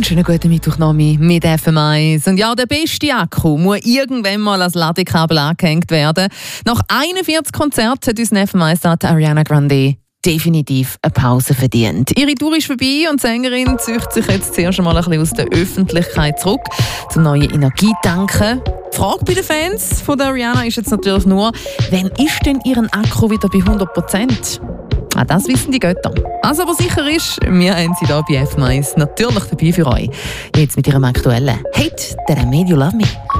wünsche einen guten Mittwochnachmittag mit FM1. Und ja, der beste Akku muss irgendwann mal als Ladekabel angehängt werden. Nach 41 Konzerten hat uns FM1 Ariana Grande definitiv eine Pause verdient. Ihre Tour ist vorbei und die Sängerin zieht sich jetzt zuerst einmal ein bisschen aus der Öffentlichkeit zurück, um neue Energie zu tanken. Die Frage bei den Fans von der Ariana ist jetzt natürlich nur, wann ist denn ihren Akku wieder bei 100%? Das wissen die Götter. Was aber sicher ist, wir haben sie hier bei FM1 natürlich dabei für euch. Jetzt mit ihrem aktuellen «Hate That I Made You Love Me».